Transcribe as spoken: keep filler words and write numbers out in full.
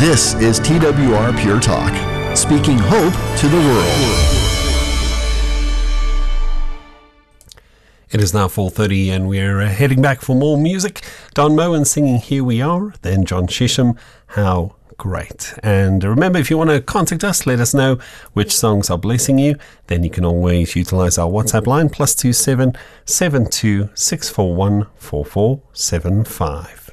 This is T W R Pure Talk, speaking hope to the world. It is now four thirty and we're uh, heading back for more music. Don Moen singing Here We Are, then John Shisham, How Great. And remember, if you want to contact us, let us know which songs are blessing you, then you can always utilize our WhatsApp line, plus two seven seven two six four one four four seven five.